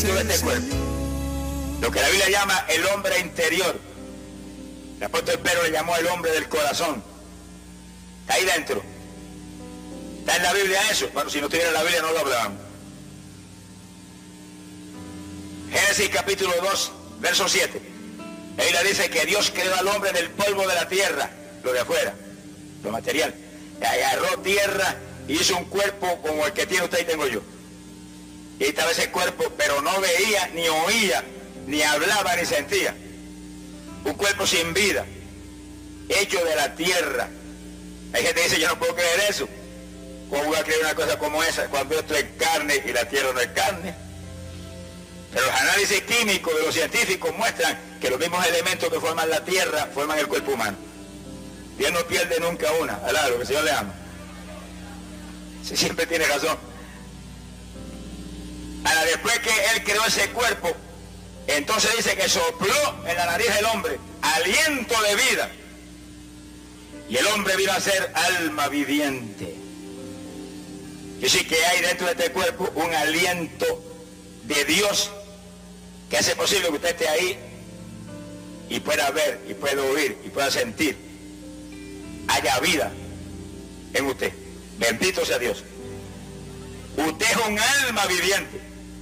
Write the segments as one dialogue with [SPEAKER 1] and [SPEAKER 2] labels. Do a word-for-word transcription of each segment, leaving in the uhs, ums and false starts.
[SPEAKER 1] de este cuerpo, lo que la Biblia llama el hombre interior. El apóstol Pedro le llamó el hombre del corazón. Está ahí dentro. ¿Está en la Biblia eso? Bueno, si no estuviera en la Biblia no lo hablaban. Génesis capítulo dos, verso siete. La Biblia dice que Dios creó al hombre del polvo de la tierra, lo de afuera, lo material. Agarró tierra y hizo un cuerpo como el que tiene usted y tengo yo. Y estaba ese cuerpo, pero no veía, ni oía, ni hablaba, ni sentía. Un cuerpo sin vida, hecho de la tierra. Hay gente que dice, yo no puedo creer eso. ¿Cómo voy a creer una cosa como esa cuando esto es carne y la tierra no es carne? Pero los análisis químicos de los científicos muestran que los mismos elementos que forman la tierra forman el cuerpo humano. Dios no pierde nunca una, alá, lo que el Señor le ama. Sí, siempre tiene razón. Ahora, después que Él creó ese cuerpo, entonces dice que sopló en la nariz del hombre aliento de vida. Y el hombre vino a ser alma viviente. Y sí que hay dentro de este cuerpo un aliento de Dios que hace posible que usted esté ahí y pueda ver, y pueda oír, y pueda sentir. Haya vida en usted. Bendito sea Dios. Usted es un alma viviente.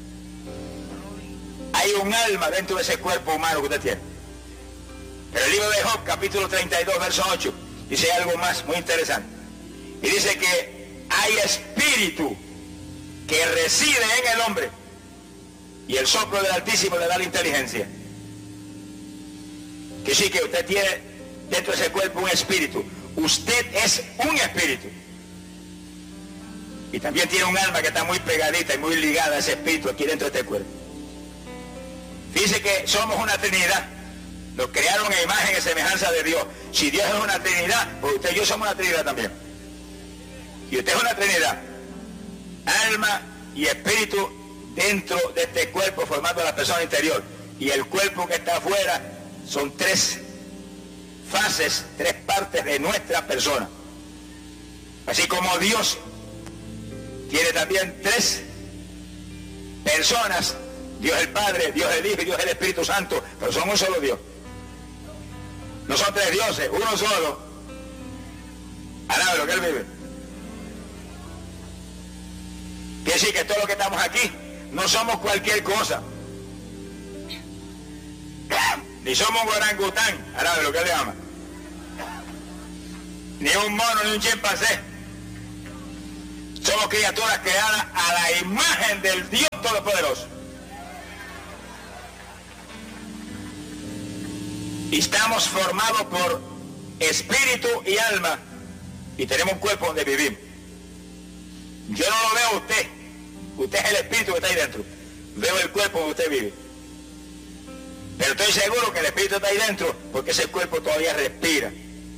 [SPEAKER 1] Hay un alma dentro de ese cuerpo humano que usted tiene. Pero el libro de Job, capítulo treinta y dos, verso ocho, dice algo más muy interesante. Y dice que hay espíritu que reside en el hombre y el soplo del Altísimo le da la inteligencia. Que sí, que usted tiene dentro de ese cuerpo un espíritu. Usted es un espíritu. Y también tiene un alma que está muy pegadita y muy ligada a ese espíritu aquí dentro de este cuerpo. Dice que somos una Trinidad. Nos crearon en imagen y semejanza de Dios. Si Dios es una Trinidad, pues usted y yo somos una Trinidad también. Y usted es una Trinidad. Alma y espíritu dentro de este cuerpo formando la persona interior. Y el cuerpo que está afuera son tres fases, tres partes de nuestra persona. Así como Dios tiene también tres personas, Dios el Padre, Dios el Hijo y Dios el Espíritu Santo, pero son un solo Dios. No son tres dioses, uno solo. Alaba lo que Él vive. Quiere decir que todo lo que estamos aquí no somos cualquier cosa. Ni somos un orangután, alaba lo que Él le ama. Ni un mono, ni un chimpancé. Somos criaturas creadas a la imagen del Dios Todopoderoso. Y estamos formados por espíritu y alma. Y tenemos un cuerpo donde vivimos. Yo no lo veo a usted. Usted es el espíritu que está ahí dentro. Veo el cuerpo donde usted vive. Pero estoy seguro que el espíritu está ahí dentro porque ese cuerpo todavía respira.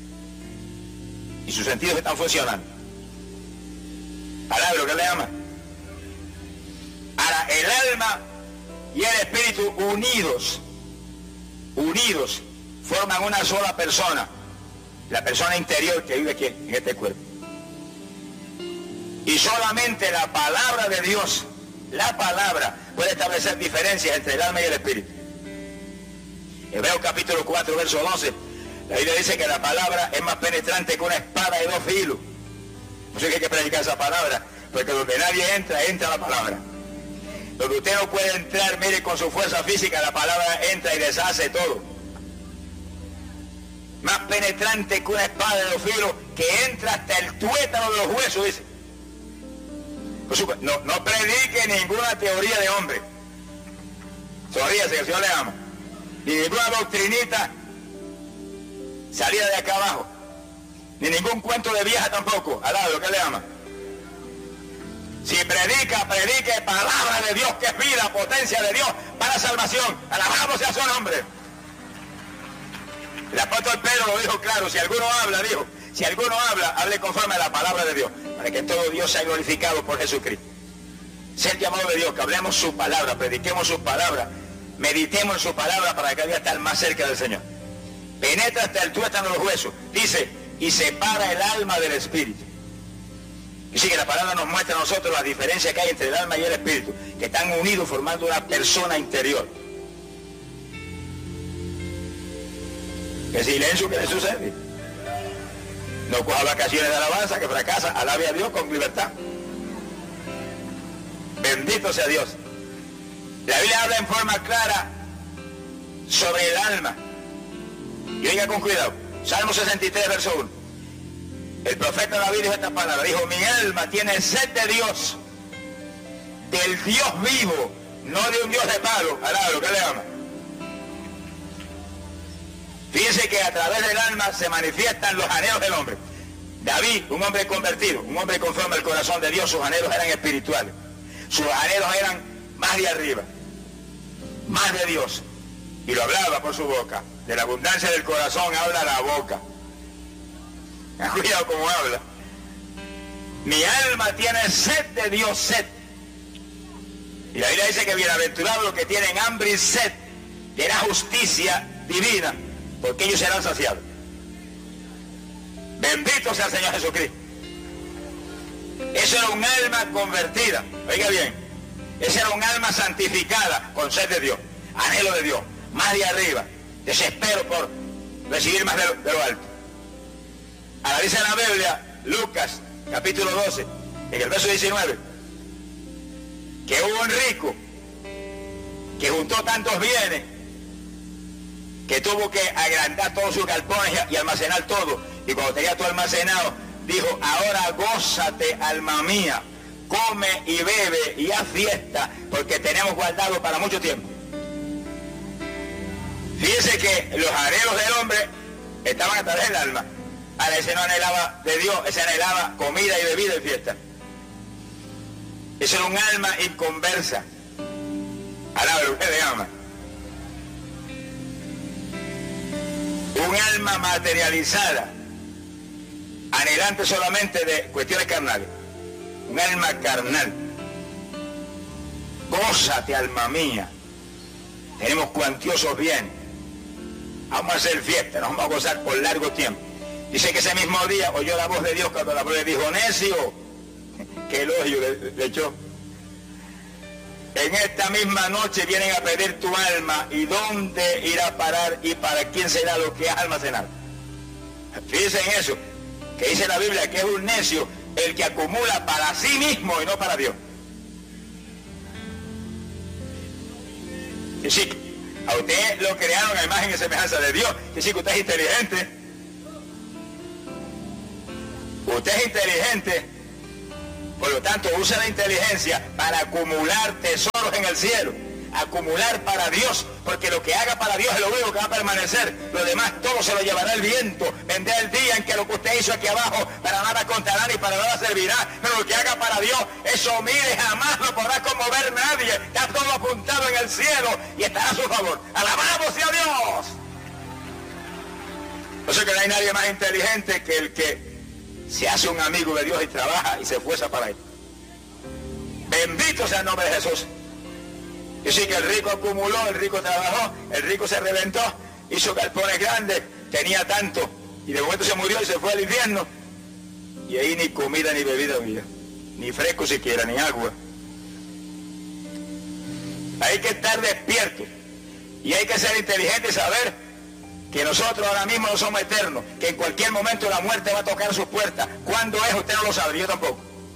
[SPEAKER 1] Y sus sentidos están funcionando. Palabra que le ama. Ahora, el alma y el espíritu unidos, unidos, forman una sola persona. La persona interior que vive aquí, en este cuerpo. Y solamente la palabra de Dios, la palabra, puede establecer diferencias entre el alma y el espíritu. Hebreos capítulo cuatro, verso doce, la Biblia dice que la palabra es más penetrante que una espada de dos filos. Por eso es que hay que predicar esa palabra, porque donde nadie entra, entra la palabra. Donde usted no puede entrar, mire, con su fuerza física, la palabra entra y deshace todo. Más penetrante que una espada de dos filos, que entra hasta el tuétano de los huesos, dice. No, no predique ninguna teoría de hombre. Sonríase, que el Señor le ama. Ni ninguna doctrinita salida de acá abajo. Ni ningún cuento de vieja tampoco. Alaba lo que Él le ama. Si predica, predique palabra de Dios, que es vida, potencia de Dios para salvación. Alabamos sea su nombre. El apóstol Pedro lo dijo claro. Si alguno habla, dijo, si alguno habla, hable conforme a la palabra de Dios, para que todo Dios sea glorificado por Jesucristo. Ser llamado de Dios, que hablemos su palabra, prediquemos su palabra, meditemos en su palabra para que cada día estar más cerca del Señor. Penetra hasta el tuétano de los huesos, dice, y separa el alma del espíritu. Y sí que la palabra nos muestra a nosotros la diferencia que hay entre el alma y el espíritu, que están unidos formando una persona interior. ¿Qué silencio que le sucede? No coja vacaciones de alabanza, que fracasa, alabe a Dios con libertad. Bendito sea Dios. La Biblia habla en forma clara sobre el alma. Y oiga con cuidado. Salmo sesenta y tres, verso uno. El profeta David dijo esta palabra. Dijo, mi alma tiene sed de Dios, del Dios vivo, no de un Dios de palo. Alaba, ¿qué le llama? Fíjense que a través del alma se manifiestan los anhelos del hombre. David, un hombre convertido, un hombre conforme al corazón de Dios, sus anhelos eran espirituales. Sus anhelos eran más de arriba, más de Dios. Y lo hablaba por su boca. De la abundancia del corazón habla la boca. Cuidado cómo habla. Mi alma tiene sed de Dios, sed. Y la Biblia dice que bienaventurados los que tienen hambre y sed de la justicia divina, porque ellos serán saciados. Bendito sea el Señor Jesucristo. Eso era un alma convertida. Oiga bien, esa era un alma santificada con sed de Dios, anhelo de Dios, más de arriba, desespero por recibir más de lo, de lo alto. Ahora dice en la Biblia, Lucas, capítulo doce, en el verso diecinueve, que hubo un rico que juntó tantos bienes que tuvo que agrandar todos sus galpones y almacenar todo. Y cuando tenía todo almacenado, dijo, ahora gózate, alma mía, come y bebe y haz fiesta, porque tenemos guardado para mucho tiempo. Fíjense que los anhelos del hombre estaban a través del alma. Ahora ese no anhelaba de Dios, ese anhelaba comida y bebida y fiesta. Ese era un alma inconversa. Alaba lo que le llama. Un alma materializada, anhelante solamente de cuestiones carnales. Un alma carnal. Gózate, alma mía. Tenemos cuantiosos bienes. Vamos a hacer fiesta, nos vamos a gozar por largo tiempo. Dice que ese mismo día oyó la voz de Dios cuando la voz le dijo, necio. Qué elogio le, le echó. En esta misma noche vienen a pedir tu alma, y dónde irá a parar y para quién será lo que has almacenado. Fíjense en eso, que dice la Biblia que es un necio el que acumula para sí mismo y no para Dios. Y sí, a usted lo crearon a imagen y semejanza de Dios, que sí que usted es inteligente. Usted es inteligente, por lo tanto usa la inteligencia para acumular tesoros en el cielo, acumular para Dios, porque lo que haga para Dios es lo único que va a permanecer. Lo demás todo se lo llevará el viento. Vendrá el día en que lo que usted hizo aquí abajo para nada contará ni para nada servirá, pero lo que haga para Dios, eso mire, jamás lo podrá conmover nadie. Está todo apuntado en el cielo y estará a su favor. ¡Alabado sea Dios! Por eso que no hay nadie más inteligente que el que se hace un amigo de Dios y trabaja y se esfuerza para él. Bendito sea el nombre de Jesús. Y sí que el rico acumuló, el rico trabajó, el rico se reventó, hizo galpones grandes, tenía tanto, y de momento se murió y se fue al infierno. Y ahí ni comida ni bebida había, ni fresco siquiera, ni agua. Hay que estar despierto y hay que ser inteligente y saber que nosotros ahora mismo no somos eternos, que en cualquier momento la muerte va a tocar sus puertas. ¿Cuándo es? Usted no lo sabe, yo tampoco.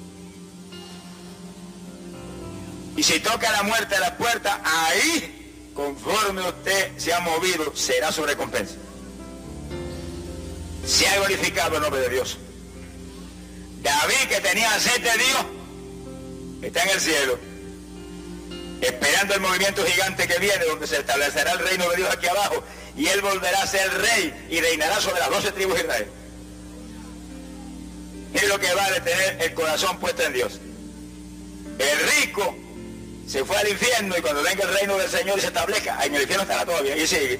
[SPEAKER 1] Y si toca la muerte a la puerta, ahí, conforme usted se ha movido, será su recompensa. Se ha glorificado el nombre de Dios. David, que tenía sed de Dios, está en el cielo, esperando el movimiento gigante que viene, donde se establecerá el reino de Dios aquí abajo, y él volverá a ser rey y reinará sobre las doce tribus de Israel. Es lo que vale tener el corazón puesto en Dios. El rico se fue al infierno, y cuando venga el reino del Señor y se establezca, en el infierno estará todavía, y sigue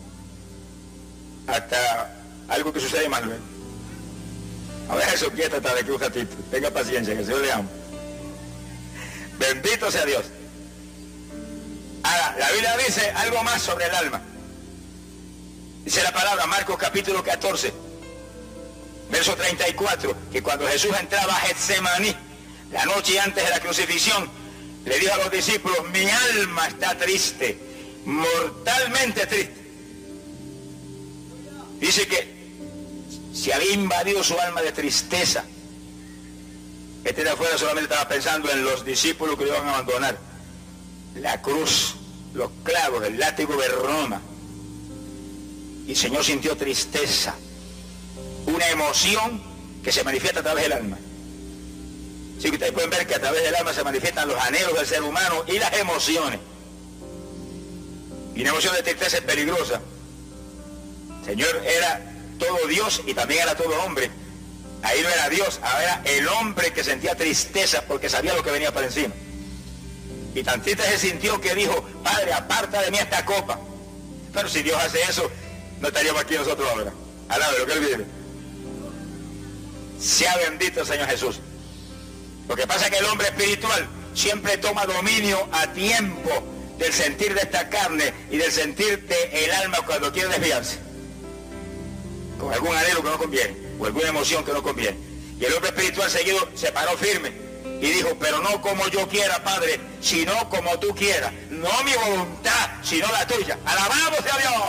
[SPEAKER 1] hasta algo que sucede más luego. A ver, eso quieta hasta de aquí un ratito. Tenga paciencia, que el Señor le ama. Bendito sea Dios. Ahora, la Biblia dice algo más sobre el alma. Dice la palabra, Marcos capítulo catorce, Verso treinta y cuatro, que cuando Jesús entraba a Getsemaní, la noche antes de la crucifixión, le dijo a los discípulos, mi alma está triste, mortalmente triste. Dice que se había invadido su alma de tristeza. Este de afuera solamente estaba pensando en los discípulos que lo iban a abandonar. La cruz, los clavos, el látigo de Roma. Y el Señor sintió tristeza, una emoción que se manifiesta a través del alma. Así que ustedes pueden ver que a través del alma se manifiestan los anhelos del ser humano y las emociones. Y una emoción de tristeza es peligrosa. El Señor era todo Dios y también era todo hombre. Ahí no era Dios, ahora era el hombre que sentía tristeza porque sabía lo que venía para encima. Y tan triste se sintió que dijo, Padre, aparta de mí esta copa. Pero si Dios hace eso, no estaríamos aquí nosotros ahora. Alaba lo que Él vive. Sea bendito el Señor Jesús. Lo que pasa es que el hombre espiritual siempre toma dominio a tiempo del sentir de esta carne y del sentir del alma cuando quiere desviarse. Con algún anhelo que no conviene, o alguna emoción que no conviene. Y el hombre espiritual seguido se paró firme y dijo, pero no como yo quiera, Padre, sino como tú quieras. No mi voluntad, sino la tuya. ¡Alabado sea Dios!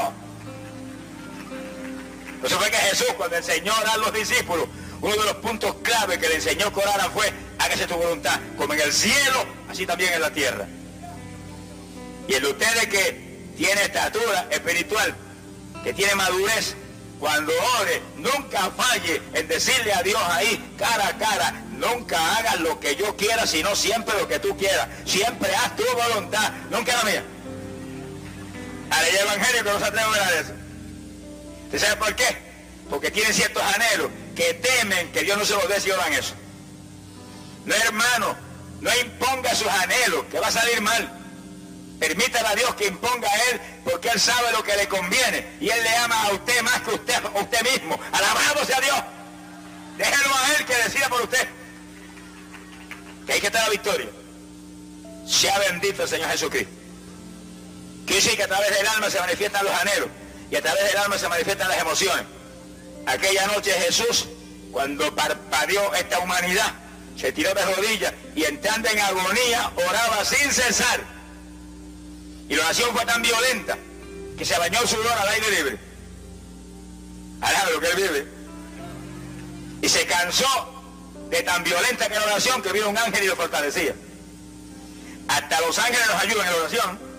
[SPEAKER 1] Eso fue que Jesús, cuando enseñó a los discípulos, uno de los puntos clave que le enseñó que oraran fue, hágase tu voluntad, como en el cielo, así también en la tierra. Y el de ustedes que tiene estatura espiritual, que tiene madurez, cuando ore, nunca falle en decirle a Dios ahí, cara a cara, nunca hagas lo que yo quiera, sino siempre lo que tú quieras. Siempre haz tu voluntad, nunca la mía. A ley evangélico no se atreve a hablar de eso. ¿Usted sabe por qué? Porque tienen ciertos anhelos que temen que Dios no se los dé si oran eso. No, hermano, no imponga sus anhelos, que va a salir mal. Permítale a Dios que imponga a Él, porque Él sabe lo que le conviene. Y Él le ama a usted más que usted, a usted mismo. Alabado sea Dios. Déjelo a Él que decida por usted. Que ahí que está la victoria. Sea bendito el Señor Jesucristo. Quiere decir que a través del alma se manifiestan los anhelos. Y a través del alma se manifiestan las emociones. Aquella noche Jesús, cuando parpadeó esta humanidad, se tiró de rodillas y entrando en agonía, oraba sin cesar. Y la oración fue tan violenta que se bañó el sudor al aire libre. Alaba lo que Él vive. Y se cansó de tan violenta que era la oración que vino un ángel y lo fortalecía. Hasta los ángeles nos ayudan en la oración.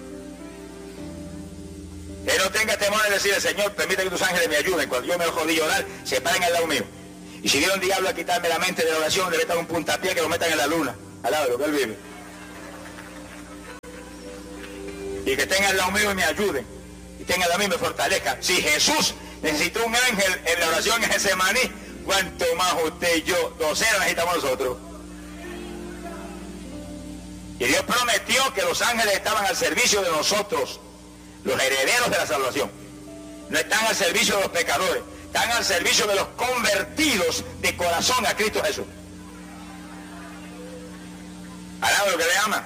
[SPEAKER 1] Que no tenga temor de decirle, Señor, permite que tus ángeles me ayuden. Cuando yo me jodí llorar, se paren al lado mío. Y si viene un diablo a quitarme la mente de la oración, le metan un puntapié que lo metan en la luna. Alaba lo que Él vive. Y que tengan al lado mío y me ayuden. Y tengan al lado mío y me fortalezcan. Si Jesús necesitó un ángel en la oración en Getsemaní, ¿cuánto más usted y yo, docenas, necesitamos nosotros? Y Dios prometió que los ángeles estaban al servicio de nosotros, los herederos de la salvación. No están al servicio de los pecadores, están al servicio de los convertidos de corazón a Cristo Jesús. Alaba lo que le ama.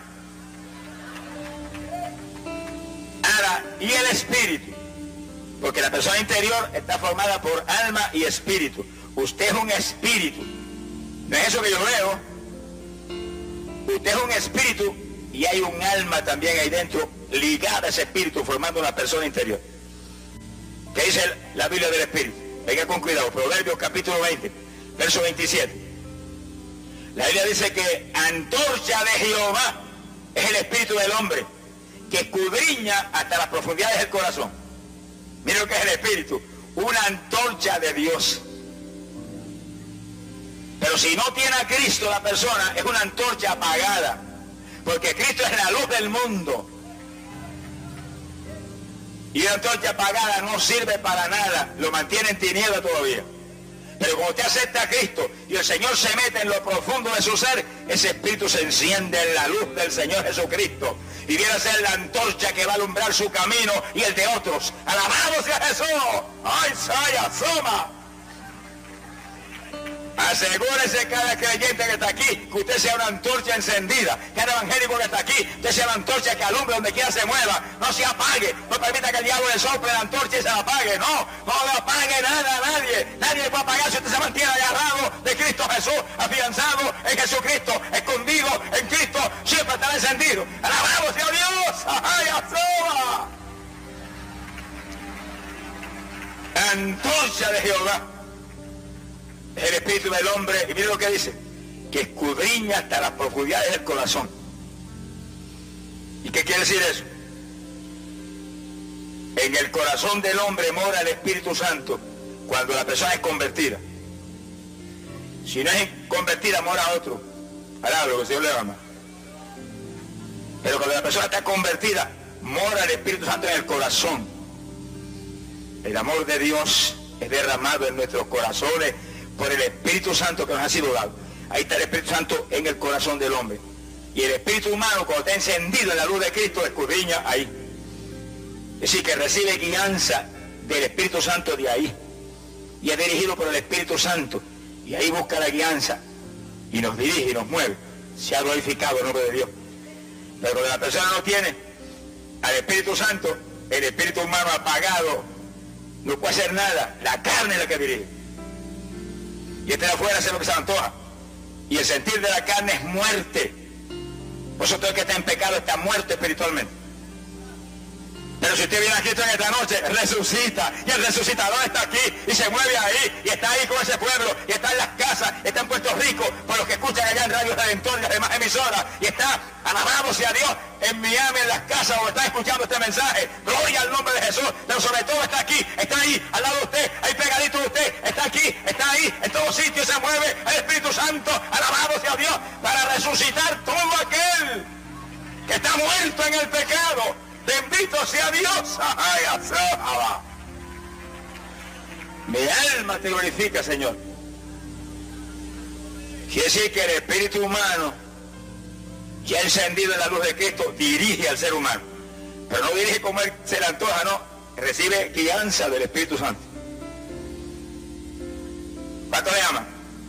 [SPEAKER 1] Ahora, y el espíritu, porque la persona interior está formada por alma y espíritu. Usted es un espíritu, no es eso que yo veo. Usted es un espíritu y hay un alma también ahí dentro ligada a ese espíritu, formando una persona interior. ¿Qué dice la Biblia del espíritu? Venga con cuidado, Proverbios capítulo veinte, verso veintisiete. La Biblia dice que antorcha de Jehová es el espíritu del hombre, que escudriña hasta las profundidades del corazón. Mira lo que es el espíritu, una antorcha de Dios. Pero si no tiene a Cristo la persona, es una antorcha apagada, porque Cristo es la luz del mundo. Y una antorcha apagada no sirve para nada, lo mantiene en tiniebla todavía. Pero cuando usted acepta a Cristo y el Señor se mete en lo profundo de su ser, ese espíritu se enciende en la luz del Señor Jesucristo. Y viene a ser la antorcha que va a alumbrar su camino y el de otros. ¡Alabado sea Jesús! ¡Ay, saya, soma! Asegúrese cada creyente que está aquí que usted sea una antorcha encendida. Cada evangélico que está aquí, usted sea una antorcha que alumbre donde quiera se mueva. No se apague. No permita que el diablo le sople la antorcha y se la apague. No, no le apague nada a nadie. Nadie le puede apagar si usted se mantiene agarrado de Cristo Jesús, afianzado en Jesucristo, escondido en Cristo, siempre estará encendido. Alabamos a Dios. ¡Ay, asoba! Antorcha de Jehová es el espíritu del hombre, y mire lo que dice, que escudriña hasta las profundidades del corazón. ¿Y qué quiere decir eso? En el corazón del hombre mora el Espíritu Santo cuando la persona es convertida. Si no es convertida, mora otro. Ahora lo que el Señor le ama. Pero cuando la persona está convertida, mora el Espíritu Santo en el corazón. El amor de Dios es derramado en nuestros corazones por el Espíritu Santo que nos ha sido dado. Ahí está el Espíritu Santo en el corazón del hombre. Y el espíritu humano, cuando está encendido en la luz de Cristo, escudriña ahí. Es decir, que recibe guianza del Espíritu Santo de ahí. Y es dirigido por el Espíritu Santo. Y ahí busca la guianza. Y nos dirige y nos mueve. Se ha glorificado el nombre de Dios. Pero cuando la persona no tiene al Espíritu Santo, el espíritu humano apagado no puede hacer nada. La carne es la que dirige. Y este de afuera hace lo que se le antoja. Y el sentir de la carne es muerte. Por eso todo el que está en pecado está muerto espiritualmente. Pero si usted viene a Cristo en esta noche, resucita. Y el resucitador está aquí y se mueve ahí. Y está ahí con ese pueblo. Y está en las casas. Está en Puerto Rico. Por los que escuchan allá en Radio Redentor y las demás emisoras. Y está, alabamos a Dios, en Miami, en las casas donde están escuchando este mensaje. Gloria al nombre de Jesús. Pero sobre todo está aquí. Está ahí, al lado de usted. Ahí pegadito de usted. Está aquí. Está ahí. En todos sitios se mueve el Espíritu Santo. Alabamos a Dios para resucitar todo aquel que está muerto en el pecado. Bendito sea Dios. Ay, asaba. Mi alma te glorifica, Señor. Quiere decir que el espíritu humano, ya encendido en la luz de Cristo, dirige al ser humano. Pero no dirige como él se le antoja, no. Recibe guianza del Espíritu Santo. ¿Cuánto le ama?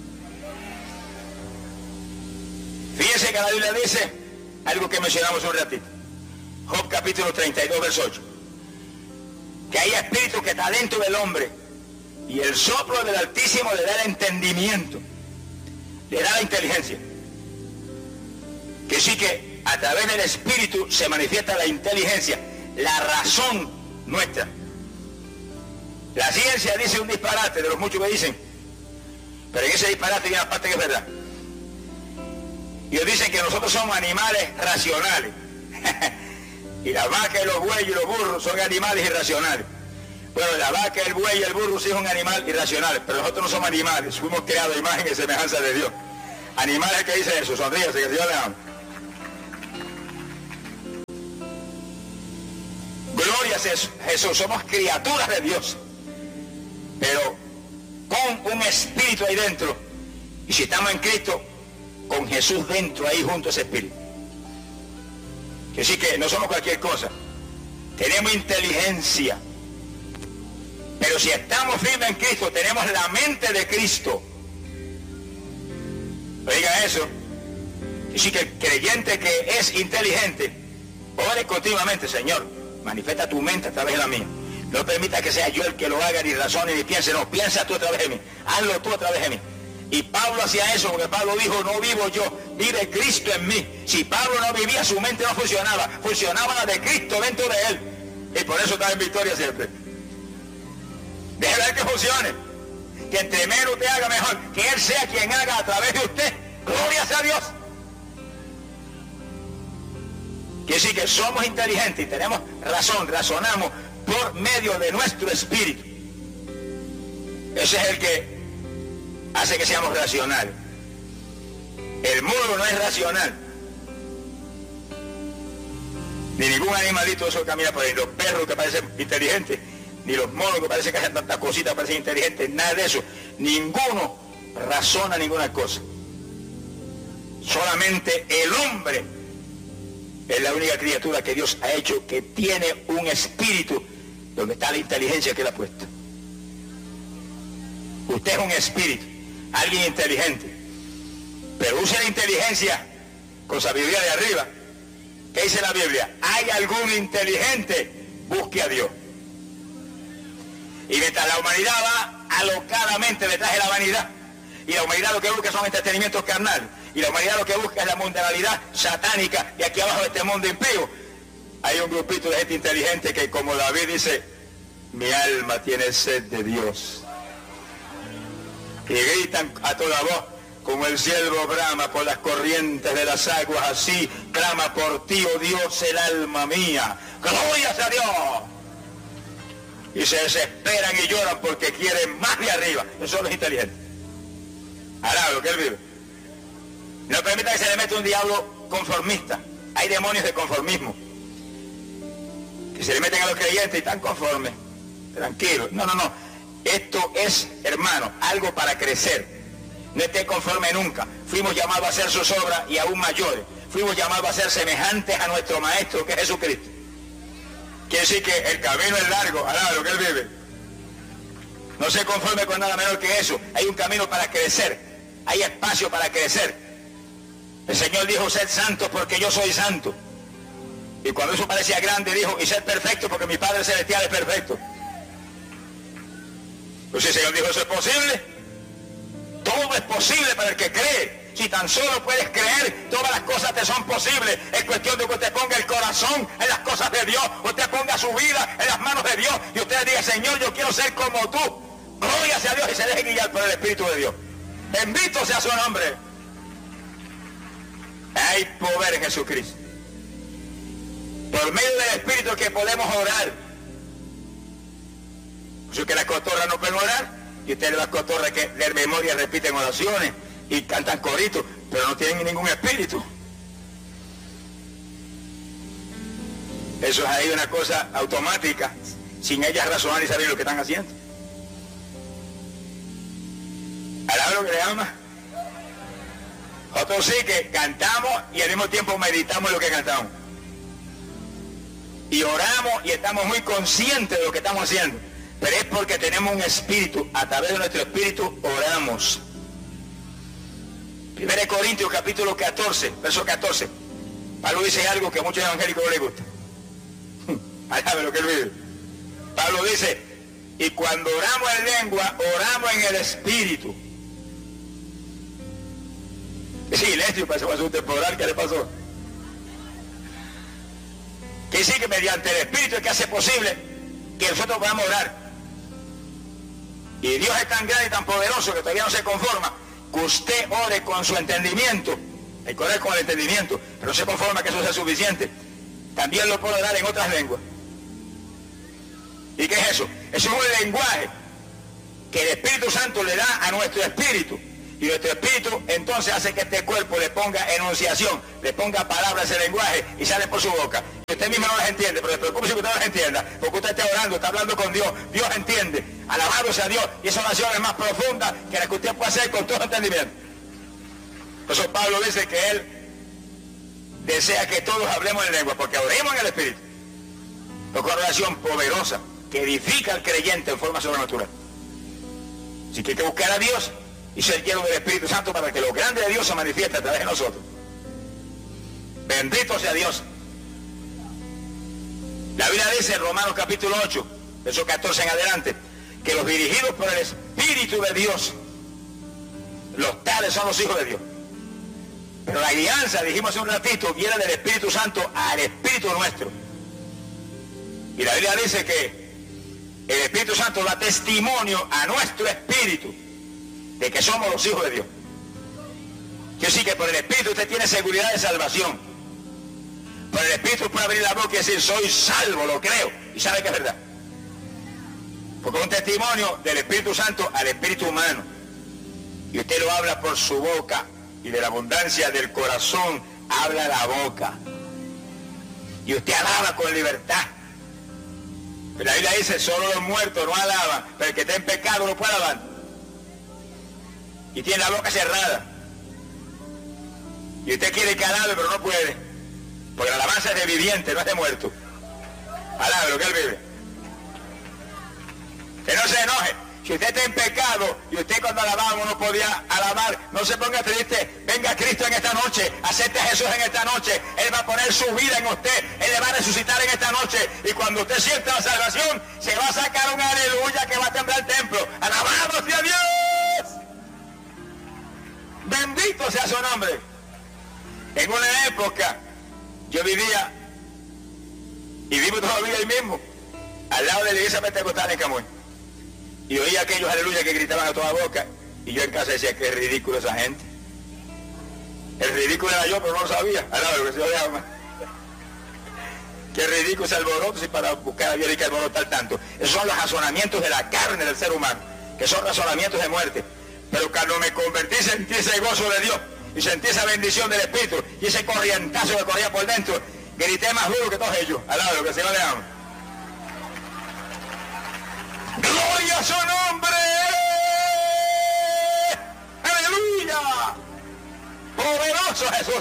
[SPEAKER 1] Fíjense que la Biblia dice algo que mencionamos un ratito. Job capítulo treinta y dos, verso ocho. Que hay espíritu que está dentro del hombre y el soplo del Altísimo le da el entendimiento, le da la inteligencia. Que sí que a través del espíritu se manifiesta la inteligencia, la razón nuestra. La ciencia dice un disparate de los muchos que dicen, pero en ese disparate hay una parte que es verdad. Ellos dicen que nosotros somos animales racionales. Y la vaca y los bueyes y los burros son animales irracionales. Bueno, la vaca, el buey y el burro sí son animales irracionales, pero nosotros no somos animales, fuimos creados a imagen y semejanza de Dios. Animales que dicen eso, sonríase, que el Señor le ama. Gloria a Jesús, somos criaturas de Dios, pero con un espíritu ahí dentro. Y si estamos en Cristo, con Jesús dentro, ahí junto a ese espíritu. Que sí que no somos cualquier cosa. Tenemos inteligencia. Pero si estamos firmes en Cristo, tenemos la mente de Cristo. Oiga eso. Que sí que el creyente que es inteligente, ore continuamente, Señor, manifiesta tu mente a través de la mía. No permita que sea yo el que lo haga, ni razone, ni piense. No, piensa tú a través de mí. Hazlo tú a través de mí. Y Pablo hacía eso, porque Pablo dijo, no vivo yo, vive Cristo en mí. Si Pablo no vivía, su mente no funcionaba, funcionaba la de Cristo dentro de él. Y por eso está en victoria siempre. Deje ver que funcione. Que entre menos usted haga mejor, que Él sea quien haga a través de usted. Gloria sea a Dios. Que sí que somos inteligentes y tenemos razón, razonamos por medio de nuestro espíritu. Ese es el que hace que seamos racionales. El mundo no es racional. Ni ningún animalito eso camina por ahí. Los perros que parecen inteligentes, ni los monos que parecen que hacen tantas cositas parecen inteligentes, nada de eso. Ninguno razona ninguna cosa. Solamente el hombre es la única criatura que Dios ha hecho que tiene un espíritu donde está la inteligencia que Él ha puesto. Usted es un espíritu. alguien inteligente. Pero use la inteligencia con sabiduría de arriba. ¿Qué dice la Biblia? ¿Hay algún inteligente? Busque a Dios. Y mientras la humanidad va alocadamente detrás de la vanidad, y la humanidad lo que busca son entretenimientos carnales, y la humanidad lo que busca es la mundanalidad satánica de aquí abajo de este mundo impío, hay un grupito de gente inteligente que, como David dice, mi alma tiene sed de Dios. Y gritan a toda voz, como el ciervo brama por las corrientes de las aguas, así clama por ti, oh Dios, el alma mía. ¡Gloria a Dios! Y se desesperan y lloran porque quieren más de arriba. Eso es inteligente. Alaba lo que él vive. No permita que se le meta un diablo conformista. Hay demonios de conformismo que se le meten a los creyentes y están conformes, tranquilos. No, no, no. Esto es, hermano, algo para crecer. No esté conforme nunca. Fuimos llamados a hacer sus obras y aún mayores. Fuimos llamados a ser semejantes a nuestro Maestro, que es Jesucristo. Quiere decir que el camino es largo, alaba lo que él vive. No se conforme con nada menor que eso. Hay un camino para crecer. Hay espacio para crecer. El Señor dijo, sed santos porque yo soy santo. Y cuando eso parecía grande, dijo, y sed perfecto porque mi Padre Celestial es perfecto. Pues si el Señor dijo, eso es posible. Todo es posible para el que cree. Si tan solo puedes creer, todas las cosas te son posibles. Es cuestión de que usted ponga el corazón en las cosas de Dios. Usted ponga su vida en las manos de Dios. Y usted diga, Señor, yo quiero ser como tú. Gloria sea a Dios y se deje guiar por el Espíritu de Dios. Bendito sea su nombre. Hay poder en Jesucristo. Por medio del Espíritu que podemos orar. Por eso que las cotorras no pueden orar. Y ustedes las cotorras que de memoria repiten oraciones y cantan coritos, pero no tienen ningún espíritu. Eso es ahí una cosa automática, sin ellas razonar y saber lo que están haciendo. ¿Alaba lo que le ama? Otros sí que cantamos y al mismo tiempo meditamos en lo que cantamos. Y oramos y estamos muy conscientes de lo que estamos haciendo. Pero es porque tenemos un espíritu. A través de nuestro espíritu oramos. Primera de Corintios capítulo catorce, verso catorce. Pablo dice algo que a muchos evangélicos no les gusta. Alaba lo que él vive. Pablo dice, y cuando oramos en lengua, oramos en el espíritu. Sí, silencio, pasó un temporal, ¿qué le pasó? Que sí que mediante el espíritu es que hace posible que nosotros podamos orar. Y Dios es tan grande y tan poderoso que todavía no se conforma que usted ore con su entendimiento. Hay que orar con el entendimiento, pero no se conforma que eso sea suficiente. También lo puede orar en otras lenguas. ¿Y qué es eso? Eso es un lenguaje que el Espíritu Santo le da a nuestro espíritu. Y nuestro espíritu entonces hace que este cuerpo le ponga enunciación, le ponga palabras ese lenguaje y sale por su boca. Y usted mismo no las entiende, pero se preocupe si usted no las entienda, porque usted está orando, está hablando con Dios, Dios entiende, alabado sea Dios, y esa oración es más profunda que la que usted puede hacer con todo entendimiento. Por eso Pablo dice que él desea que todos hablemos en lengua, porque oremos en el espíritu. Es una oración poderosa que edifica al creyente en forma sobrenatural. Así que hay que buscar a Dios y ser lleno del Espíritu Santo para que lo grande de Dios se manifieste a través de nosotros. Bendito sea Dios. La Biblia dice en Romanos capítulo ocho, verso catorce en adelante, que los dirigidos por el Espíritu de Dios, los tales son los hijos de Dios. Pero la guianza, dijimos hace un ratito, viene del Espíritu Santo al Espíritu nuestro. Y la Biblia dice que el Espíritu Santo da testimonio a nuestro espíritu de que somos los hijos de Dios. Yo sí que por el Espíritu usted tiene seguridad de salvación. Por el Espíritu puede abrir la boca y decir, soy salvo, lo creo, y sabe que es verdad. Porque es un testimonio del Espíritu Santo al espíritu humano. Y usted lo habla por su boca, y de la abundancia del corazón habla la boca. Y usted alaba con libertad. Pero la Biblia dice, solo los muertos no alaban, pero el que está en pecado no puede alabar. Y tiene la boca cerrada. Y usted quiere que alabe, pero no puede. Porque la alabanza es de viviente, no es de muerto. Alabe lo que él vive. Que no se enoje. Si usted está en pecado y usted cuando alabamos no podía alabar, no se ponga triste. Venga a Cristo en esta noche, acepte a Jesús en esta noche. Él va a poner su vida en usted, Él le va a resucitar en esta noche. Y cuando usted sienta la salvación, se va a sacar un aleluya que va a temblar el templo. ¡Alabado sea Dios! Bendito sea su nombre. En una época yo vivía y vivo todavía ahí mismo, al lado de la iglesia pentecostal en Camuy, y oía aquellos aleluya que gritaban a toda boca, y yo en casa decía, qué ridículo esa gente. El ridículo era yo, pero no lo sabía. Al lado de lo que se le llama. Qué ridículo ese alboroto, si para buscar a Dios hay que alborotar tanto. Esos son los razonamientos de la carne del ser humano, que son razonamientos de muerte. Pero cuando me convertí sentí ese gozo de Dios, y sentí esa bendición del Espíritu, y ese corrientazo que corría por dentro, grité más duro que todos ellos, al lado de lo que el Señor le ama. ¡Gloria a su nombre! ¡Aleluya! ¡Poderoso Jesús!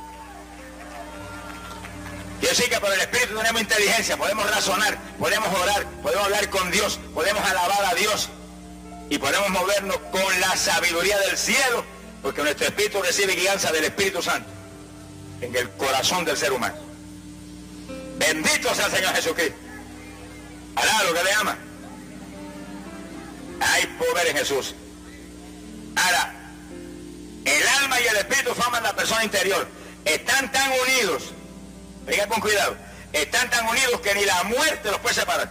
[SPEAKER 1] Yo sé que por el Espíritu tenemos inteligencia, podemos razonar, podemos orar, podemos hablar con Dios, podemos alabar a Dios y podemos movernos con la sabiduría del cielo, porque nuestro espíritu recibe guianza del Espíritu Santo en el corazón del ser humano. Bendito sea el Señor Jesucristo. Alá lo que le ama. Hay poder en Jesús. Ahora, el alma y el espíritu forman la persona interior. Están tan unidos, venga con cuidado, están tan unidos que ni la muerte los puede separar.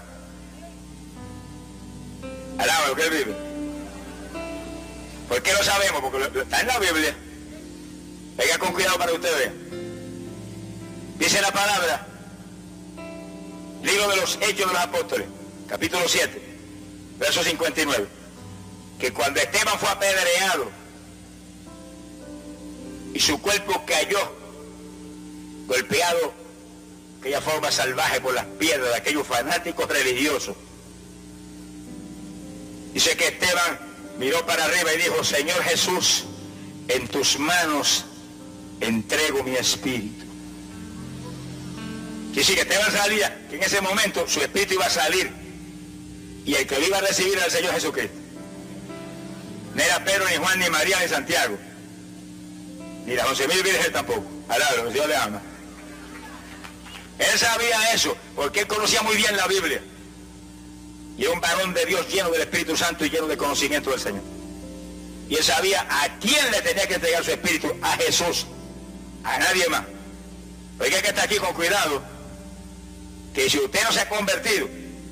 [SPEAKER 1] Alaba lo que él vive. ¿Por qué lo sabemos? Porque lo, está en la Biblia. Venga con cuidado para que usted vea. Dice la palabra, libro de los Hechos de los Apóstoles, capítulo siete, verso cincuenta y nueve, que cuando Esteban fue apedreado y su cuerpo cayó golpeado de aquella forma salvaje por las piedras de aquellos fanáticos religiosos, dice que Esteban miró para arriba y dijo, Señor Jesús, en tus manos entrego mi espíritu. Quiere decir que Esteban salía, que en ese momento su espíritu iba a salir, y el que lo iba a recibir era el Señor Jesucristo. No era Pedro, ni Juan, ni María, ni Santiago, ni las once mil vírgenes tampoco. Alabado, Dios le ama. Él sabía eso, porque él conocía muy bien la Biblia. Y era un varón de Dios lleno del Espíritu Santo y lleno de conocimiento del Señor. Y él sabía a quién le tenía que entregar su espíritu, a Jesús, a nadie más. Oiga que está aquí con cuidado, que si usted no se ha convertido,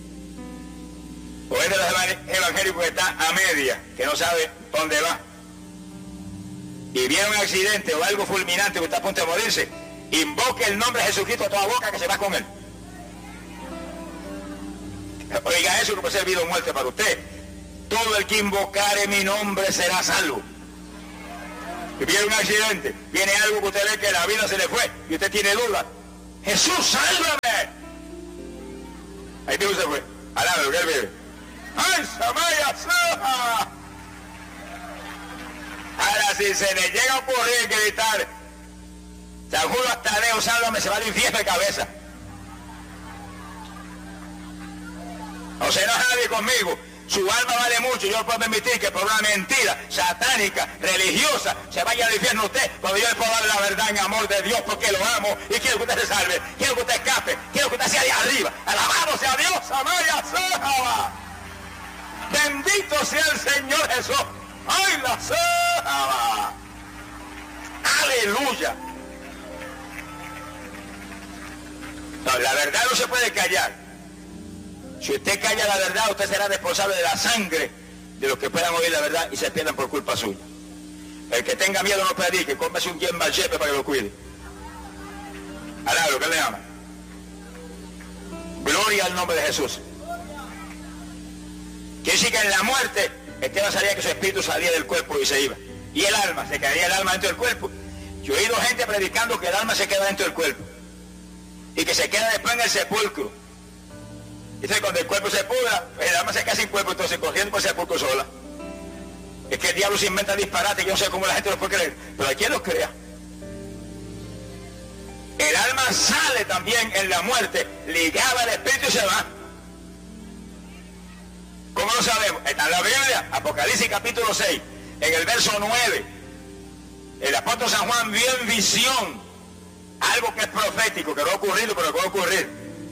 [SPEAKER 1] o es de los evangélicos que está a media, que no sabe dónde va, y viene un accidente o algo fulminante que está a punto de morirse, invoque el nombre de Jesucristo a toda boca que se va con él. Oiga eso, que puede ser vida o muerte para usted. Todo el que invocare mi nombre será salvo. Y viene un accidente, viene algo que usted ve que la vida se le fue y usted tiene duda. Jesús, sálvame. Ahí mismo se fue. Alaba lo que él vive. ¡Ay, Samaya! Ahora, si se le llega a ocurrir gritar, San Judas Tadeo, sálvame, se va al infierno de cabeza. No se enoja nadie conmigo. Su alma vale mucho. Yo no puedo permitir que por una mentira satánica, religiosa, se vaya al infierno usted, cuando yo le puedo dar la verdad en amor de Dios porque lo amo y quiero que usted se salve, quiero que usted escape, quiero que usted sea de arriba. Alabado sea Dios, Amaya Sábaba. Bendito sea el Señor Jesús. ¡Ay, la Sábaba! ¡Aleluya! No, la verdad no se puede callar. Si usted calla la verdad, usted será responsable de la sangre de los que puedan oír la verdad y se pierdan por culpa suya. El que tenga miedo no predique, cómprase un yemba yepe para que lo cuide. Alá, lo que le ama. Gloria al nombre de Jesús. Quiere decir que en la muerte, Esteban sabía que su espíritu salía del cuerpo y se iba. Y el alma, se quedaría el alma dentro del cuerpo. Yo he oído gente predicando que el alma se queda dentro del cuerpo y que se queda después en el sepulcro. Dice que cuando el cuerpo se pudra, el alma se queda sin cuerpo, entonces corriendo por el sepulcro sola. Es que el diablo se inventa disparate, yo no sé cómo la gente lo puede creer, pero hay quien los crea. El alma sale también en la muerte, ligada al espíritu y se va. Como ¿Cómo lo sabemos? Está en la Biblia, Apocalipsis capítulo seis, en el verso nueve. El apóstol San Juan vio en visión algo que es profético, que no ha ocurrido, pero que va a ocurrir.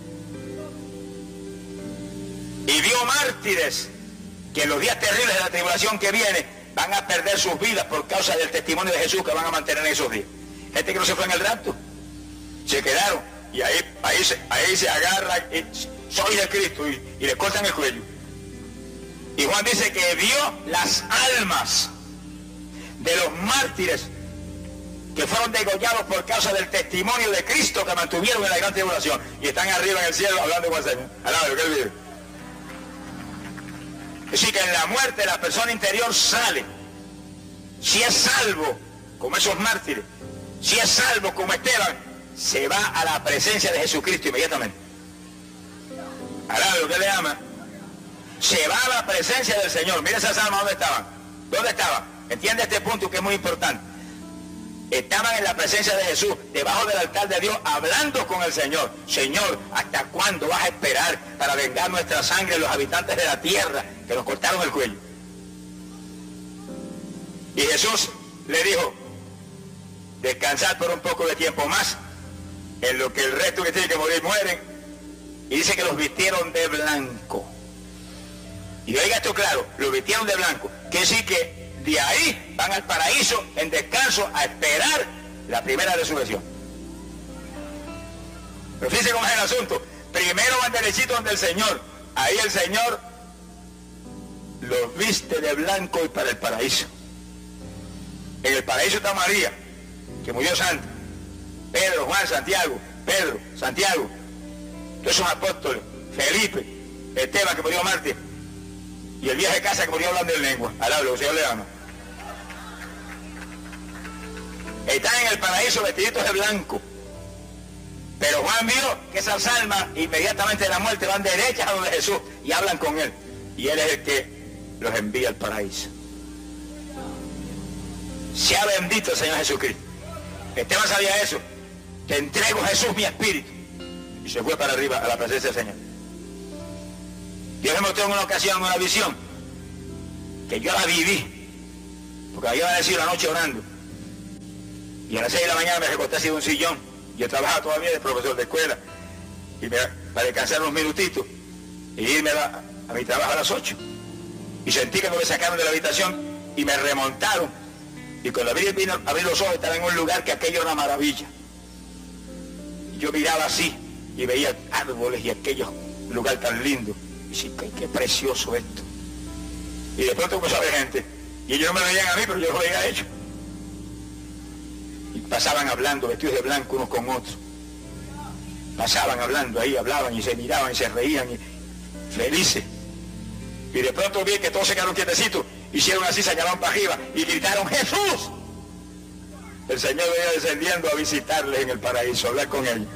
[SPEAKER 1] Y vio mártires que en los días terribles de la tribulación que viene van a perder sus vidas por causa del testimonio de Jesús que van a mantener en esos días. Gente que no se fue en el rapto, se quedaron y ahí, ahí, se, ahí se agarran y soy de Cristo y, y le cortan el cuello. Y Juan dice que vio las almas de los mártires que fueron degollados por causa del testimonio de Cristo que mantuvieron en la gran tribulación y están arriba en el cielo hablando con el Señor. Alaba lo que él vive. Es decir, que en la muerte la persona interior sale. Si es salvo, como esos mártires, si es salvo como Esteban, se va a la presencia de Jesucristo inmediatamente. Alaba lo que él le ama. Se va a la presencia del Señor. Mira esas almas, ¿dónde estaban? ¿Dónde estaban? Entiende este punto que es muy importante. Estaban en la presencia de Jesús, debajo del altar de Dios, hablando con el Señor. Señor, ¿hasta cuándo vas a esperar para vengar nuestra sangre los habitantes de la tierra que nos cortaron el cuello? Y Jesús le dijo, descansad por un poco de tiempo más, en lo que el resto que tiene que morir mueren. Y dice que los vistieron de blanco. Y oiga esto claro, los vistieron de blanco. Quiere decir que de ahí van al paraíso en descanso a esperar la primera resurrección. Pero fíjense cómo es el asunto. Primero van derechito donde el Señor. Ahí el Señor los viste de blanco y para el paraíso. En el paraíso está María, que murió santa. Pedro, Juan, Santiago, Pedro, Santiago, todos esos apóstoles, Felipe, Esteban, que murió mártir, y el viejo de casa que murió hablando en lengua. Alaba lo que el Señor le ama. Están en el paraíso vestiditos de blanco. Pero Juan vio que esas almas inmediatamente de la muerte van derechas a donde Jesús y hablan con él. Y él es el que los envía al paraíso. Sea bendito el Señor Jesucristo. Esteban sabía eso. Te entrego, Jesús, mi espíritu. Y se fue para arriba a la presencia del Señor. Dios me mostró en una ocasión, en una visión, que yo la viví. Porque había amanecido la noche orando. Y a las seis de la mañana me recosté así de un sillón. Yo trabajaba todavía de profesor de escuela. Y me, para descansar unos minutitos y irme a, a mi trabajo a las ocho. Y sentí que me sacaron de la habitación y me remontaron. Y cuando abrí, vino, abrí los ojos estaba en un lugar que aquello era una maravilla. Y yo miraba así y veía árboles y aquello lugar tan lindo. Y dije, qué, qué precioso esto. Y de pronto empezó a ver gente. Y ellos no me veían a mí, pero yo lo veía a ellos. Y pasaban hablando, vestidos de blanco unos con otros. Pasaban hablando ahí, hablaban y se miraban y se reían, y felices. Y de pronto vi que todos se quedaron quietecitos, hicieron así, señalaron para arriba y gritaron, ¡Jesús! El Señor venía descendiendo a visitarles en el paraíso, a hablar con ellos.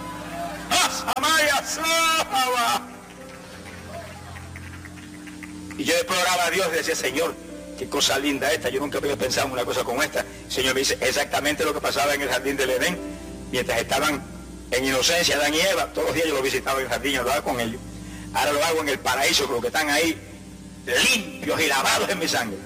[SPEAKER 1] Y yo después oraba a Dios y decía, Señor, qué cosa linda esta, yo nunca había pensado en una cosa como esta. El Señor me dice, exactamente lo que pasaba en el jardín del Edén, mientras estaban en inocencia Adán y Eva, todos los días yo los visitaba en el jardín y hablaba con ellos. Ahora lo hago en el paraíso, con los que están ahí, limpios y lavados en mi sangre.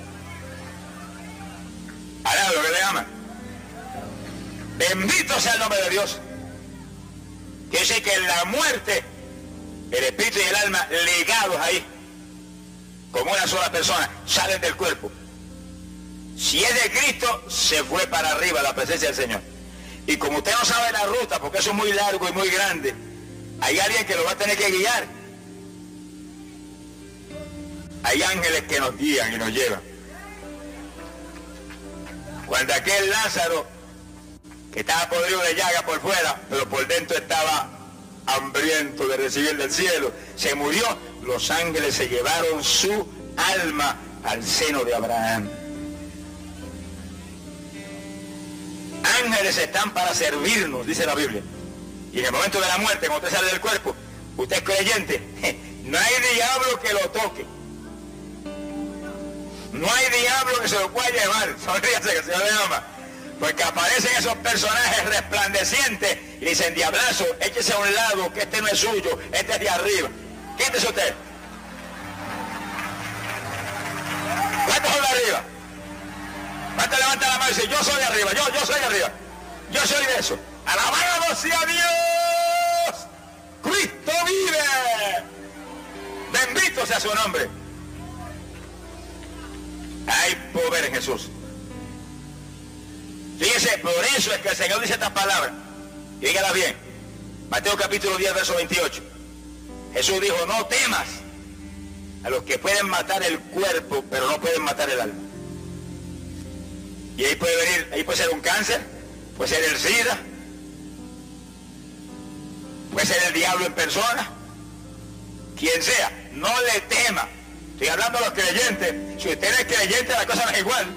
[SPEAKER 1] Ahora lo que le llaman. Bendito sea el nombre de Dios. Quiere decir que en la muerte, el espíritu y el alma ligados ahí, como una sola persona, salen del cuerpo. Si es de Cristo, se fue para arriba a la presencia del Señor. Y como usted no sabe la ruta, porque eso es muy largo y muy grande, hay alguien que lo va a tener que guiar. Hay ángeles que nos guían y nos llevan. Cuando aquel Lázaro, que estaba podrido de llaga por fuera, pero por dentro estaba hambriento de recibir del cielo, se murió, los ángeles se llevaron su alma al seno de Abraham. Ángeles están para servirnos, dice la Biblia. Y en el momento de la muerte, cuando usted sale del cuerpo, usted es creyente, no hay diablo que lo toque. No hay diablo que se lo pueda llevar. Sonríase que el Señor le ama. Porque aparecen esos personajes resplandecientes y dicen, diablazo, échese a un lado, que este no es suyo, este es de arriba. Quítese usted. arriba? ¿Cuánto levanta la mano y dice, yo soy de arriba, yo, yo soy de arriba? Yo soy de eso. ¡Alabado sea Dios! ¡Cristo vive! Bendito sea su nombre. Hay poder en Jesús. Fíjese, por eso es que el Señor dice estas palabras. Y dígala bien. Mateo capítulo diez, verso veintiocho. Jesús dijo, no temas a los que pueden matar el cuerpo, pero no pueden matar el alma. Y ahí puede venir, ahí puede ser un cáncer, puede ser el SIDA, puede ser el diablo en persona, quien sea, no le tema. Estoy hablando a los creyentes. Si usted no es creyente, la cosa no es igual.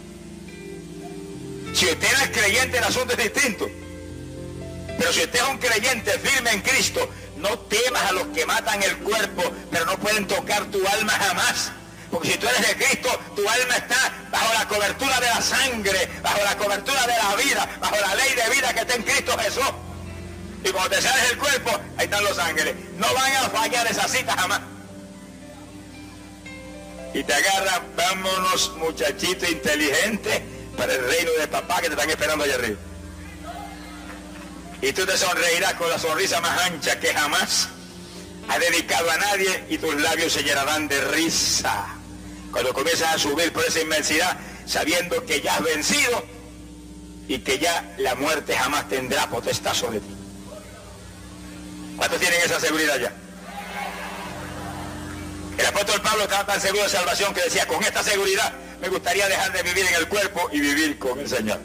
[SPEAKER 1] Si usted no es creyente, el asunto es distinto. Pero si usted es un creyente firme en Cristo, no temas a los que matan el cuerpo, pero no pueden tocar tu alma jamás. Porque si tú eres de Cristo, tu alma está bajo la cobertura de la sangre, bajo la cobertura de la vida, bajo la ley de vida que está en Cristo Jesús. Y cuando te sales del cuerpo, ahí están los ángeles. No van a fallar esa cita jamás. Y te agarran, vámonos muchachito inteligente para el reino de papá que te están esperando allá arriba. Y tú te sonreirás con la sonrisa más ancha que jamás has dedicado a nadie, y tus labios se llenarán de risa cuando comienzas a subir por esa inmensidad, sabiendo que ya has vencido y que ya la muerte jamás tendrá potestad sobre ti. ¿Cuántos tienen esa seguridad ya? El apóstol Pablo estaba tan seguro de salvación que decía, con esta seguridad me gustaría dejar de vivir en el cuerpo y vivir con el Señor.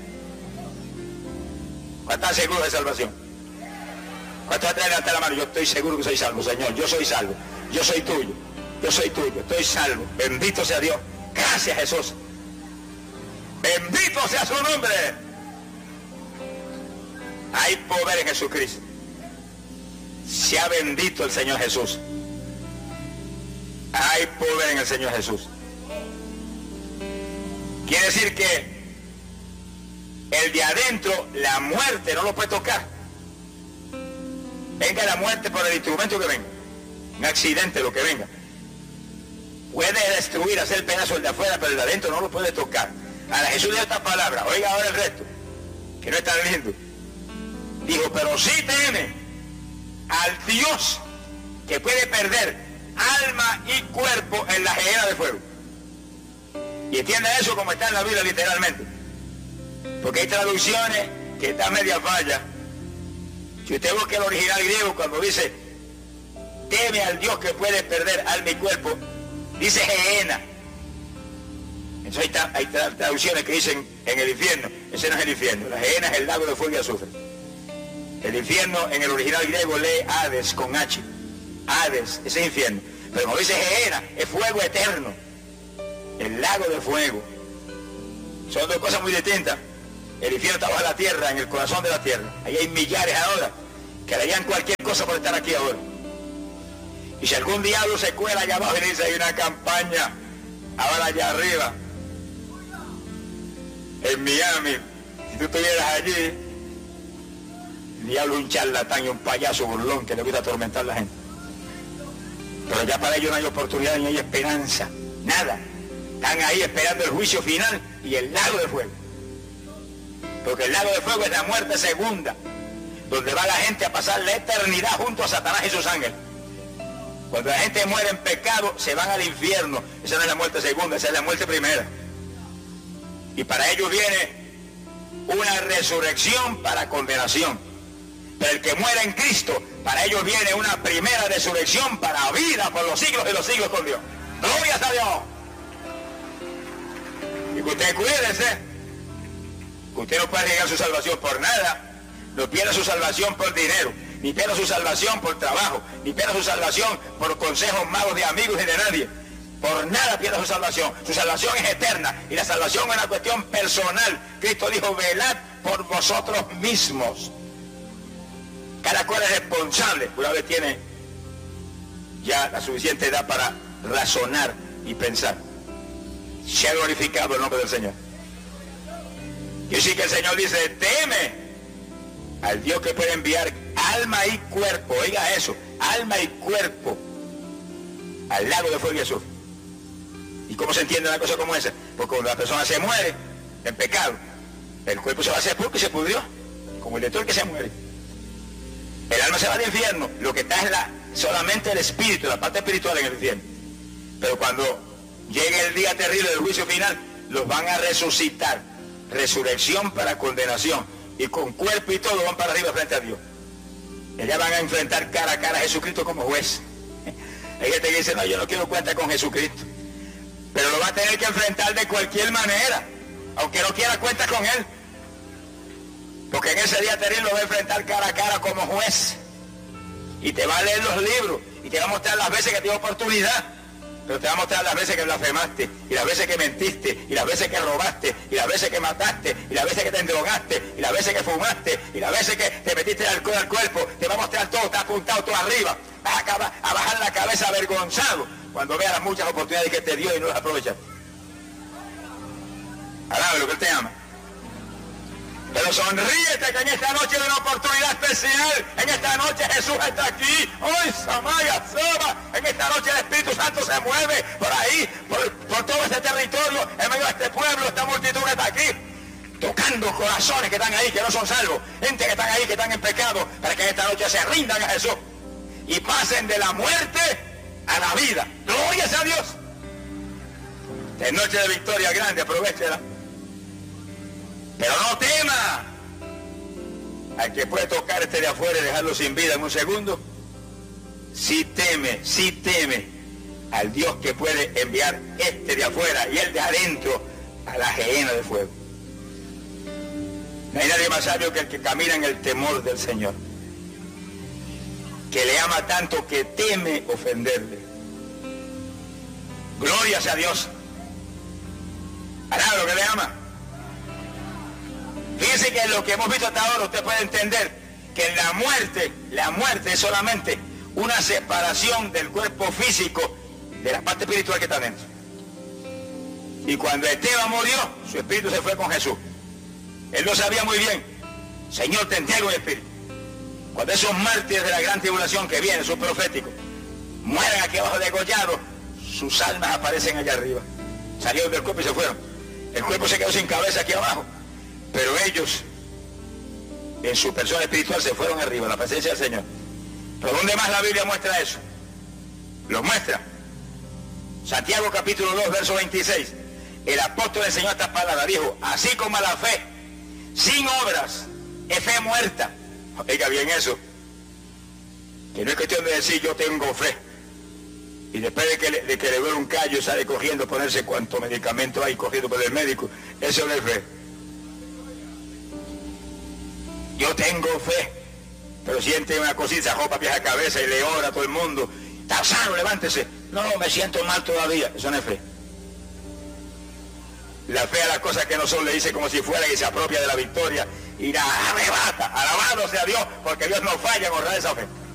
[SPEAKER 1] ¿Cuántos están seguros de salvación? ¿Cuántos traen hasta la mano? Yo estoy seguro que soy salvo, Señor. Yo soy salvo. Yo soy tuyo. Yo soy tuyo. Estoy salvo. Bendito sea Dios. Gracias, Jesús. Bendito sea su nombre. Hay poder en Jesucristo. Sea bendito el Señor Jesús. Hay poder en el Señor Jesús. Quiere decir que el de adentro, la muerte no lo puede tocar. Venga la muerte por el instrumento que venga, un accidente, lo que venga, puede destruir, hacer pedazo el de afuera, pero el de adentro no lo puede tocar. Ahora Jesús dijo esta palabra, oiga ahora el resto, que no es tan lindo. Dijo, pero sí teme al Dios que puede perder alma y cuerpo en la gehenna de fuego. Y entienda eso como está en la Biblia literalmente, porque hay traducciones que están media falla. Si usted busca el original griego, cuando dice teme al Dios que puede perder alma y cuerpo, dice gehenna. Entonces hay, tra hay tra traducciones que dicen en el infierno. Ese no es el infierno, la gehenna es el lago de fuego y azufre. El infierno en el original griego lee Hades con H. Hades, ese es infierno. Pero como dice gehenna, es fuego eterno, el lago de fuego. Son dos cosas muy distintas. El infierno está bajo la tierra, en el corazón de la tierra. Ahí hay millares ahora que harían cualquier cosa por estar aquí ahora. Y si algún diablo se cuela allá abajo y dice, hay una campaña ahora allá arriba, en Miami, si tú estuvieras allí, el diablo es un charlatán y un payaso burlón que le gusta atormentar a la gente. Pero ya para ellos no hay oportunidad ni hay esperanza, nada. Están ahí esperando el juicio final y el lago de fuego. Porque el lago de fuego es la muerte segunda, donde va la gente a pasar la eternidad junto a Satanás y sus ángeles. Cuando la gente muere en pecado, se van al infierno. Esa no es la muerte segunda, esa es la muerte primera. Y para ellos viene una resurrección para condenación. Pero el que muere en Cristo, para ellos viene una primera resurrección para vida por los siglos de los siglos con Dios. ¡Gloria a Dios! Y que usted cuídese. Usted no puede arriesgar su salvación por nada, no pierda su salvación por dinero, ni pierda su salvación por trabajo, ni pierda su salvación por consejos malos de amigos y de nadie. Por nada pierda su salvación. Su salvación es eterna y la salvación es una cuestión personal. Cristo dijo, velad por vosotros mismos. Cada cual es responsable. Una vez tiene ya la suficiente edad para razonar y pensar. Se ha glorificado el nombre del Señor. Y sí que el Señor dice, teme al Dios que puede enviar alma y cuerpo, oiga eso, alma y cuerpo al lago de fuego y azufre. ¿Y cómo se entiende una cosa como esa? Porque cuando la persona se muere en pecado, el cuerpo se va a hacer sepulcro y se pudrió, como el de todo el que se muere. El alma se va al infierno, lo que está es la, solamente el espíritu, la parte espiritual en el infierno. Pero cuando llegue el día terrible del juicio final, los van a resucitar, resurrección para condenación, y con cuerpo y todo van para arriba frente a Dios. Ellas van a enfrentar cara a cara a Jesucristo como juez. Hay gente que dice, no, yo no quiero cuenta con Jesucristo, pero lo va a tener que enfrentar de cualquier manera, aunque no quiera cuenta con él, porque en ese día terrible lo va a enfrentar cara a cara como juez, y te va a leer los libros, y te va a mostrar las veces que te dio oportunidad, pero te va a mostrar las veces que blasfemaste, y las veces que mentiste, y las veces que robaste, y las veces que mataste, y las veces que te endrogaste, y las veces que fumaste, y las veces que te metiste el alcohol al cuerpo. Te va a mostrar todo, está apuntado todo arriba. Vas a, acabar, a bajar la cabeza avergonzado cuando veas las muchas oportunidades que te dio y no las aprovechas. Alabe lo que él te ama. Pero sonríete que en esta noche hay una oportunidad especial. En esta noche Jesús está aquí. Hoy Samaya Saba. En esta noche el Espíritu Santo se mueve por ahí, por, por todo este territorio, en medio de este pueblo. Esta multitud que está aquí, tocando corazones que están ahí, que no son salvos. Gente que están ahí, que están en pecado, para que en esta noche se rindan a Jesús y pasen de la muerte a la vida. Gloria a Dios. Es noche de victoria grande, aprovéchela. Pero no tema al que puede tocar este de afuera y dejarlo sin vida en un segundo. Sí teme, sí teme al Dios que puede enviar este de afuera y el de adentro a la gehenna de fuego. No hay nadie más sabio que el que camina en el temor del Señor, que le ama tanto que teme ofenderle. Gloria sea a Dios. Hará lo que le ama. Fíjense que en lo que hemos visto hasta ahora usted puede entender que la muerte, la muerte es solamente una separación del cuerpo físico de la parte espiritual que está dentro. Y cuando Esteban murió, su espíritu se fue con Jesús. Él lo sabía muy bien. Señor, te entrego el espíritu. Cuando esos mártires de la gran tribulación que vienen, sus proféticos, mueren aquí abajo degollados, sus almas aparecen allá arriba. Salieron del cuerpo y se fueron. El cuerpo se quedó sin cabeza aquí abajo. Pero ellos, en su persona espiritual, se fueron arriba, a la presencia del Señor. ¿Pero dónde más la Biblia muestra eso? Lo muestra. Santiago capítulo dos, verso veintiséis. El apóstol enseñó estas palabras, dijo, así como la fe, sin obras, es fe muerta. Oiga bien eso. Que no es cuestión de decir yo tengo fe. Y después de que le, de que le duele un callo, sale corriendo, ponerse cuánto medicamento hay, corriendo por el médico. Eso no es fe. Yo tengo fe, pero siente una cosita, ropa pies a cabeza y le ora a todo el mundo. Está sano, levántese. No, me siento mal todavía. Eso no es fe. La fe a las cosas que no son le dice como si fuera y se apropia de la victoria y la arrebata. Alabado sea Dios, porque Dios no falla en honrar esa fe.